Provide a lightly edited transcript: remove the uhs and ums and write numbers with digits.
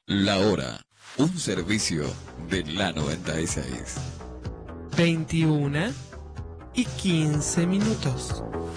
La hora, un servicio de la 96. 21:15.